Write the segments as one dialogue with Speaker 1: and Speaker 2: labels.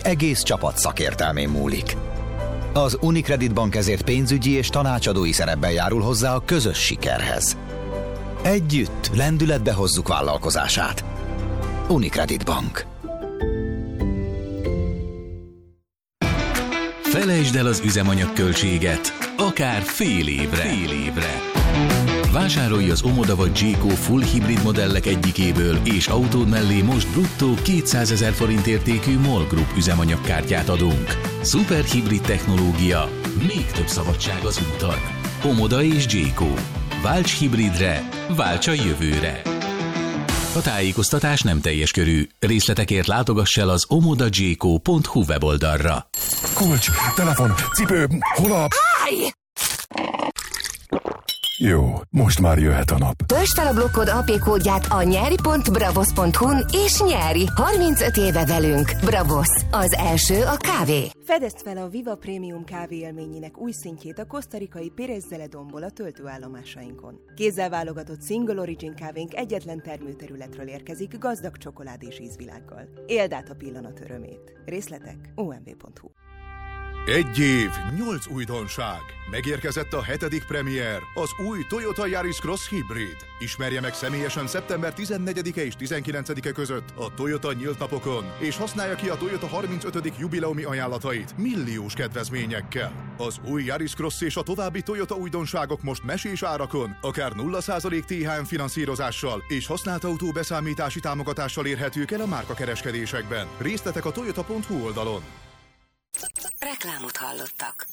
Speaker 1: egész csapat szakértelmén múlik. Az Unicredit Bank ezért pénzügyi és tanácsadói szerepben járul hozzá a közös sikerhez. Együtt lendületbe hozzuk vállalkozását. Unicredit Bank.
Speaker 2: Felejtsd el az üzemanyagköltséget, akár fél évre. Vásárolj az Omoda vagy Jayco full hibrid modellek egyikéből, és autód mellé most bruttó 200 000 forint értékű MOL Group üzemanyagkártyát adunk. Szuperhibrid technológia, még több szabadság az úton. Omoda és Jayco. Válts hibridre, válts a jövőre. A tájékoztatás nem teljes körű. Részletekért látogass el az omodajayco.hu weboldalra.
Speaker 3: Kulcs, telefon, cipő, hol a...
Speaker 4: Állj!
Speaker 3: Jó, most már jöhet a nap.
Speaker 4: Töltsd fel a blokkod AP kódját a nyeri.bravos.hu-n és nyeri 35 éve velünk. Bravos, az első a kávé.
Speaker 5: Fedezd fel a Viva Premium kávé élményének új szintjét a kosztarikai Pérez Zeledonból a töltőállomásainkon. Kézzel válogatott Single Origin kávénk egyetlen termőterületről érkezik gazdag csokoládés ízvilággal. Éld át a pillanat örömét. Részletek omv.hu.
Speaker 6: 1 év, 8 újdonság. Megérkezett a 7. premier, az új Toyota Yaris Cross Hybrid. Ismerje meg személyesen szeptember 14-e és 19-e között a Toyota nyílt napokon, és használja ki a Toyota 35. jubileumi ajánlatait milliós kedvezményekkel. Az új Yaris Cross és a további Toyota újdonságok most mesés árakon, akár 0% THM finanszírozással és használt autó beszámítási támogatással érhetők el a márkakereskedésekben. Részletek a toyota.hu oldalon.
Speaker 4: Reklámot hallottak.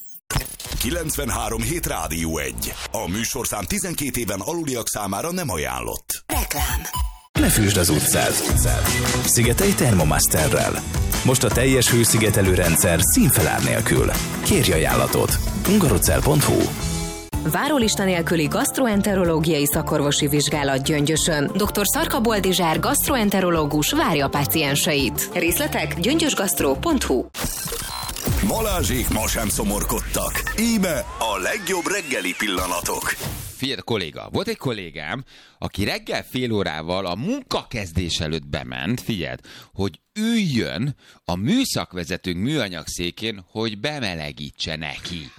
Speaker 7: 93.7 Rádió 1. A műsorszám 12 éven aluliak számára nem ajánlott.
Speaker 4: Reklám.
Speaker 2: Ne fűsd az utcát. Szigetelj Thermomasterrel. Most a teljes hőszigetelő rendszer színfelár nélkül. Kérj ajánlatot. hungarocell.hu.
Speaker 8: Várólista nélküli gasztroenterológiai szakorvosi vizsgálat Gyöngyösön. Dr. Szarka Boldizsár gasztroenterológus várja pácienseit. Részletek gyöngyösgasztro.hu.
Speaker 7: Balázsék ma sem szomorkodtak. Íme a legjobb reggeli pillanatok.
Speaker 9: Figyelj, kolléga. Volt egy kollégám, aki reggel fél órával a munkakezdés előtt bement, figyeld, hogy üljön a műszakvezetőnk műanyagszékén, hogy bemelegítse neki.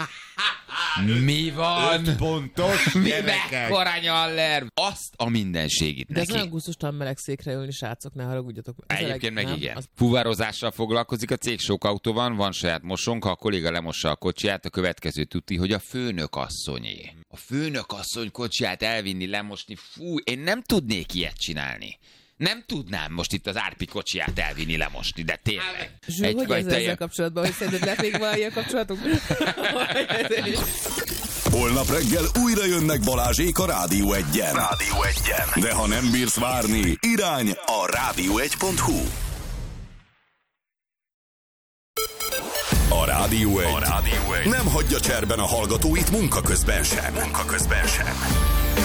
Speaker 9: Mi van?
Speaker 10: 5 pontos gyerekek.
Speaker 9: Mekkora nyaller? Azt a mindenségit
Speaker 10: de
Speaker 9: neki.
Speaker 10: ez nagyon gusztustalan meleg székre ülni, srácok, ne haragudjatok.
Speaker 9: Egyébként meg igen. Fuvározással foglalkozik a cég, sok autó van saját mosonka, a kolléga lemossa a kocsiját, a következő tuti, hogy a főnök asszonyé. A főnök asszony kocsiját elvinni, lemosni, fú, én nem tudnék ilyet csinálni. Nem tudnám most itt az Árpi kocsiját elvinni, lemosni, de tényleg.
Speaker 10: Zsül, hogy ez ezzel kapcsolatban, hogy szerinted lehet még ilyen kapcsolatunk?
Speaker 7: Holnap reggel újra jönnek Balázsék a Rádió 1-en. De ha nem bírsz várni, irány a rádió1.hu. A Rádió 1 nem hagyja cserben a hallgatóit munka közben sem.